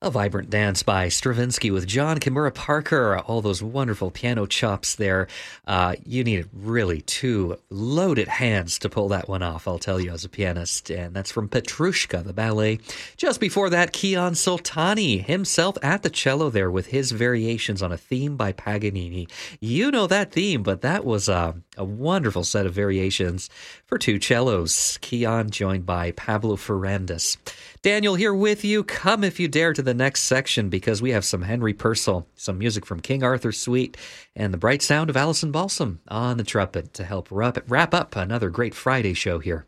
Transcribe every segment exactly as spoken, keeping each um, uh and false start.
A vibrant dance by Stravinsky with John Kimura Parker. All those wonderful piano chops there. Uh, you needed really two loaded hands to pull that one off, I'll tell you, as a pianist. And that's from Petrushka, the ballet. Just before that, Kiyan Soltani himself at the cello there with his variations on a theme by Paganini. You know that theme, but that was a, a wonderful set of variations for two cellos. Kiyan joined by Pablo Ferrandis. Daniel here with you. Come if you dare to the next section because we have some Henry Purcell, some music from King Arthur Suite, and the bright sound of Alison Balsam on the trumpet to help wrap up another great Friday show here.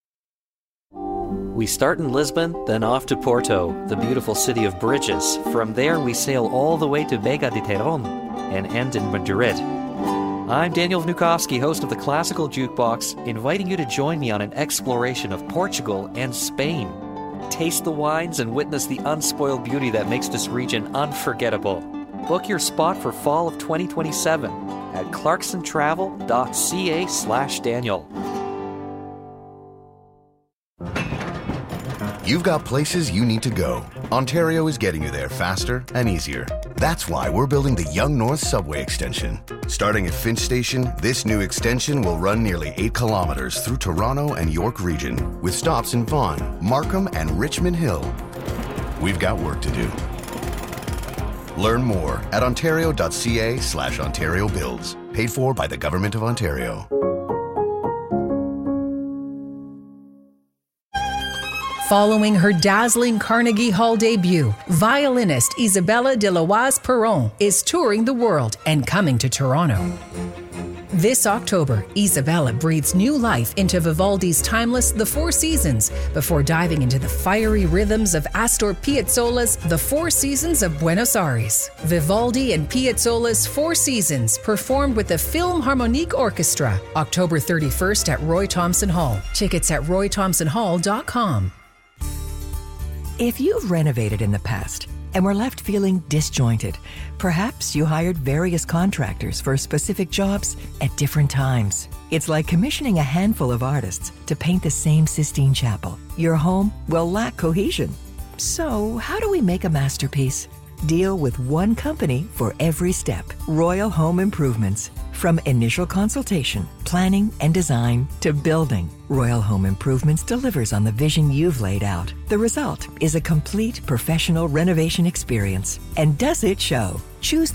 We start in Lisbon, then off to Porto, the beautiful city of bridges. From there, we sail all the way to Vega de Teron and end in Madrid. I'm Daniel Vnukovsky, host of the Classical Jukebox, inviting you to join me on an exploration of Portugal and Spain. Taste the wines and witness the unspoiled beauty that makes this region unforgettable. Book your spot for fall of twenty twenty-seven at clarksontravel.ca slash Daniel. You've got places you need to go. Ontario is getting you there faster and easier. That's why we're building the Yonge North Subway Extension. Starting at Finch Station, this new extension will run nearly eight kilometers through Toronto and York region, with stops in Vaughan, Markham, and Richmond Hill. We've got work to do. Learn more at ontario.ca slash Ontario Builds. Paid for by the Government of Ontario. Following her dazzling Carnegie Hall debut, violinist Isabella de Loise Perron is touring the world and coming to Toronto. This October, Isabella breathes new life into Vivaldi's timeless The Four Seasons before diving into the fiery rhythms of Astor Piazzolla's The Four Seasons of Buenos Aires. Vivaldi and Piazzolla's Four Seasons performed with the Philharmonic Orchestra, October thirty-first at Roy Thomson Hall. Tickets at roy thomson hall dot com. If you've renovated in the past and were left feeling disjointed, perhaps you hired various contractors for specific jobs at different times. It's like commissioning a handful of artists to paint the same Sistine Chapel. Your home will lack cohesion. So, how do we make a masterpiece? Deal with one company for every step. Royal Home Improvements. From initial consultation, planning, and design to building, Royal Home Improvements delivers on the vision you've laid out. The result is a complete professional renovation experience. And does it show? Choose